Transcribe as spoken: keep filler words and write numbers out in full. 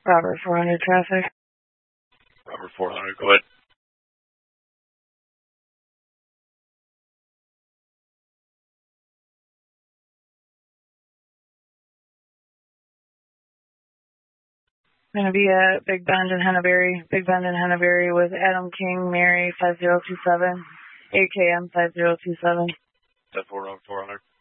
Robert four hundred traffic. Robert four hundred, go ahead. Going to be at Big Bend and Henneberry. Big Bend and Henneberry with Adam King, Mary five zero two seven, A K M five zero two seven. That's four hundred.